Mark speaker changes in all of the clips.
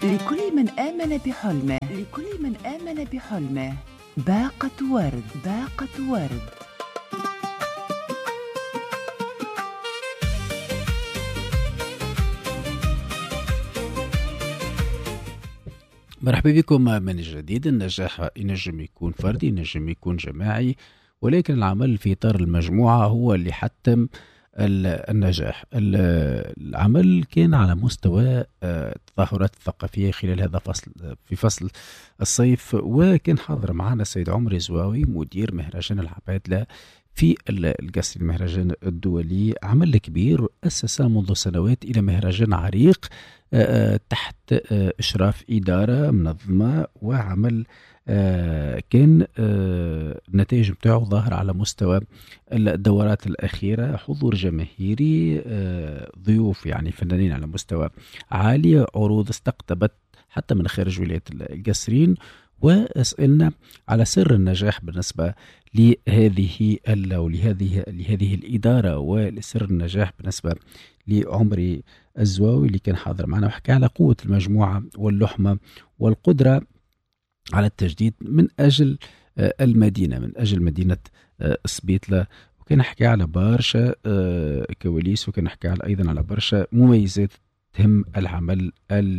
Speaker 1: لكل من آمن بحلمه، لكل من آمن بحلمه باقة ورد، باقة ورد.
Speaker 2: مرحبا بكم من جديد. النجاح ينجم يكون فردي، ينجم يكون جماعي، ولكن العمل في إطار المجموعة هو اللي حتم النجاح. العمل كان على مستوى التظاهرات الثقافية خلال هذا في فصل الصيف، وكان حاضر معنا السيد عمري زواوي مدير مهرجان العبادلة في القصر، المهرجان الدولي. عمل كبير أسس منذ سنوات إلى مهرجان عريق تحت إشراف إدارة منظمة، وعمل كان النتائج متاعه ظاهر على مستوى الدورات الأخيرة، حضور جماهيري، ضيوف يعني فنانين على مستوى عالي، عروض استقطبت حتى من خارج ولاية القصرين. وسألنا على سر النجاح بالنسبة لهذه الإدارة، ولسر النجاح بالنسبة لعمري الزواوي اللي كان حاضر معنا، وحكى على قوة المجموعة واللحمة والقدرة على التجديد من أجل المدينة، من أجل مدينة سبيتلة. وكان حكى على برشا كواليس، وكان حكى أيضا على برشا مميزات تهم العمل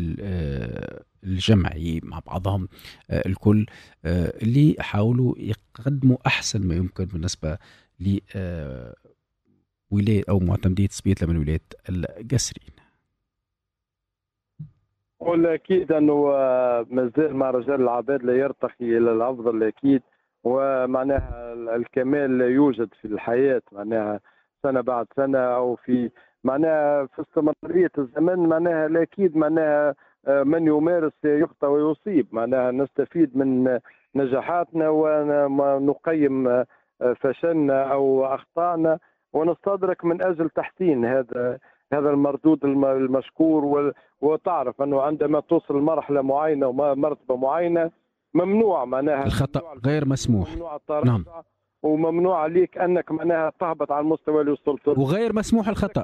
Speaker 2: الجمعي مع بعضهم الكل، اللي حاولوا يقدموا أحسن ما يمكن بالنسبة لولاية أو معتمدية سبيتلة من ولاية القصرين.
Speaker 3: والأكيد أنه مازال مهرجان العبادلة يرتقي إلى الأفضل أكيد، ومعناها الكمال يوجد في الحياة، معناها سنة بعد سنة أو في معناها في استمرارية الزمن، معناها الأكيد معناها من يمارس يخطئ ويصيب، معناها نستفيد من نجاحاتنا ونقيم فشلنا أو أخطأنا ونستدرك من أجل تحسين هذا المردود المشكور. وتعرف أنه عندما توصل لمرحلة معينة ومرتبة معينة ممنوع معناها
Speaker 2: الخطأ غير مسموح،
Speaker 3: ممنوع التراجع،
Speaker 2: نعم،
Speaker 3: وممنوع عليك أنك معناها تهبط على المستوى اللي وصلت له،
Speaker 2: وغير مسموح الخطأ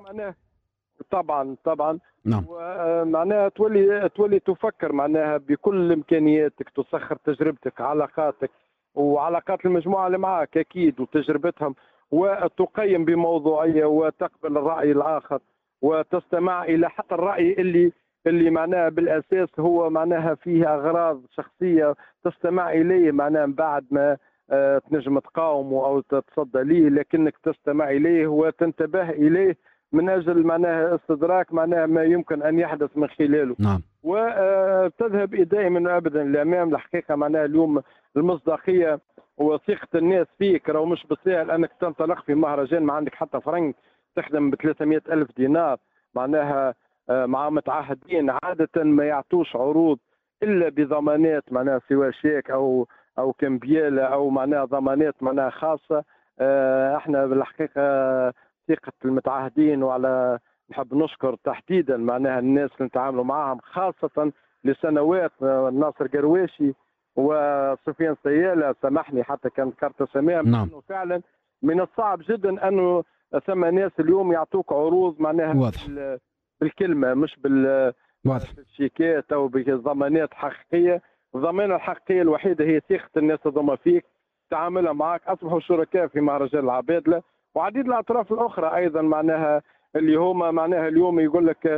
Speaker 3: طبعا
Speaker 2: نعم.
Speaker 3: ومعناها تولي تفكر معناها بكل إمكانياتك، تسخر تجربتك، علاقاتك وعلاقات المجموعة اللي معك أكيد وتجربتهم، وتقيم بموضوعية وتقبل الرأي الآخر وتستمع إلى حتى الرأي اللي معناها بالأساس هو معناها فيه أغراض شخصية، تستمع إليه معناها بعد ما تنجم تقاومه أو تتصدى ليه، لكنك تستمع إليه وتنتبه إليه من أجل معناها استدراك معناها ما يمكن أن يحدث من خلاله.
Speaker 2: نعم.
Speaker 3: وتذهب دائما وأبدا الأمام. الحقيقة معناها اليوم المصداقية وثقة الناس فيك راهو مش بالسهل أنك تنطلق في مهرجان ما عندك حتى فرنك، تخدم ب 300 ألف دينار معناها مع متعهدين عادة ما يعطوش عروض إلا بضمانات معناها سواء شيك أو كمبيالة أو معناها ضمانات معناها خاصة. احنا بالحقيقة ثقة المتعهدين، وعلى نحب نشكر تحديدا معناها الناس اللي نتعاملوا معهم خاصة لسنوات، ناصر قرواشي وسفيان سيالة، سامحني حتى كان كارت سماهم،
Speaker 2: نعم.
Speaker 3: انه فعلا من الصعب جدا انه ثم ناس اليوم يعطوك عروض معناها
Speaker 2: واضح.
Speaker 3: بالكلمة مش بالشيكات او بضمانات حقيقية. الضمانة الحقيقية الوحيدة هي ثقة الناس الضمة فيك، تعاملها معك، اصبحوا شركاء في مهرجان العبادلة وعديد الاطراف الاخرى ايضا معناها اللي هما معناها اليوم يقول لك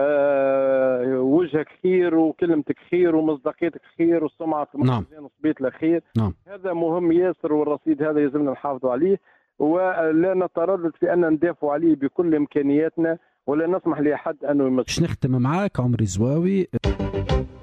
Speaker 3: وجهك خير وكلمتك خير ومصداقيتك خير والسمعة في مهرجان سبيتلة خير.
Speaker 2: نعم.
Speaker 3: هذا مهم ياسر، والرصيد هذا يلزمنا نحافظوا عليه، ولا نتردد في أن ندافع عليه بكل إمكانياتنا، ولا نسمح لأحد أنه يمس.
Speaker 2: باش نختم معاك عمري زواوي.